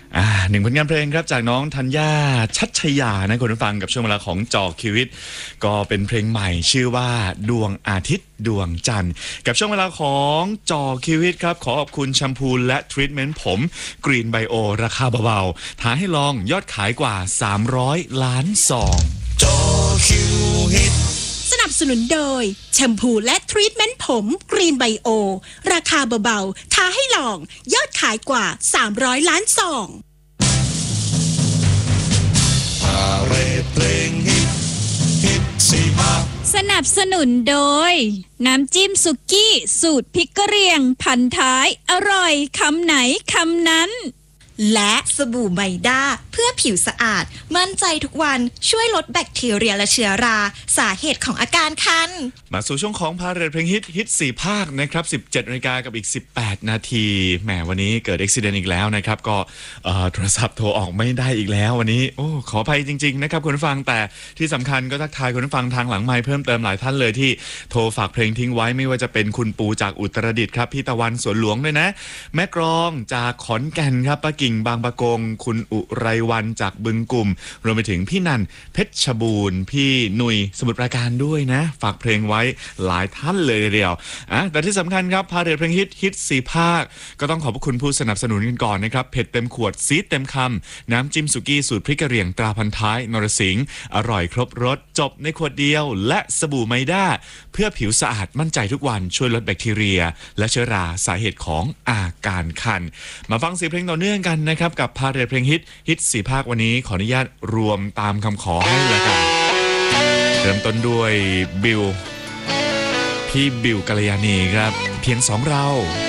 หนึ่งผลงานเพลงครับจากน้องธัญญาชัชยานะคุณผู้ฟังกับช่วงเวลาของจอชีวิตก็เป็นเพลงใหม่ชื่อว่าดวงอาทิตย์ดวงจันทร์กับช่วงเวลาของจอชีวิตครับขอขอบคุณแชมพูและทรีทเมนต์ผมกรีนไบโอราคาเบาๆท้าให้ลองยอดขายกว่า300 ล้านซองจอชีวิตสนับสนุนโดยแชมพูและทรีทเมนต์ผมกรีนไบโอราคาเบาๆท้าให้ลองยอดขายกว่า300 ล้านซองสนับสนุนโดยน้ำจิ้มสุกี้สูตรพริกกะเหรี่ยงพันท้ายอร่อยคำไหนคำนั้นและสบู่ไมด้าเพื่อผิวสะอาดมั่นใจทุกวันช่วยลดแบคทีเรียและเชื้อราสาเหตุของอาการคันมาสู่ช่วงของพาเรดเพลงฮิต4ภาคนะครับ 17 นาฬิกากับอีก18 นาทีแหมวันนี้เกิดอุบัติเหตุอีกแล้วนะครับก็โทรศัพท์โทรออกไม่ได้อีกแล้ววันนี้โอ้ขออภัยจริงๆนะครับคุณผู้ฟังแต่ที่สำคัญก็ทักทายคุณผู้ฟังทางหลังไมค์เพิ่มเติมหลายท่านเลยที่โทรฝากเพลงทิ้งไว้ไม่ว่าจะเป็นคุณปูจากอุตรดิตถ์ครับพี่ตะวันสวนหลวงด้วยนะแม่กรองจากขอนแก่นครับป้ากิ่งบางปะกงคุณอุไรวันจากบึงกุ่มรวมไปถึงพี่นันเพชรบูรณ์พี่หนุ่ยสมุทรปราการด้วยนะฝากเพลงไว้หลายท่านเลยเดียวแต่ที่สำคัญครับพาเรดเพลงฮิต4ภาคก็ต้องขอบคุณผู้สนับสนุนกันก่อนนะครับเผ็ดเต็มขวดซีดเต็มคำน้ำจิ้มสุกี้สูตรพริกกะเหรี่ยงตราพันท้ายนรสิงห์อร่อยครบรสจบในขวดเดียวและสบู่ไมด้าเพื่อผิวสะอาดมั่นใจทุกวันช่วยลดแบคทีเรียและเชื้อราสาเหตุของอาการคันมาฟังเสียงเพลงต่อเนื่องกันนะครับกับพาเรดเพลงฮิต4ภาควันนี้ขออนุญาตรวมตามคำขอให้ละกันเริ่มต้นด้วยบิวพี่บิวกัลยาณีครับเพียง2เรา